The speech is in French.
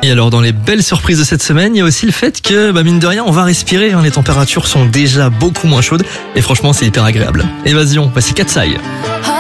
Et alors dans les belles surprises de cette semaine, il y a aussi le fait que, mine de rien, on va respirer. Les températures sont déjà beaucoup moins chaudes et franchement c'est hyper agréable. Évasion, voici Katsai.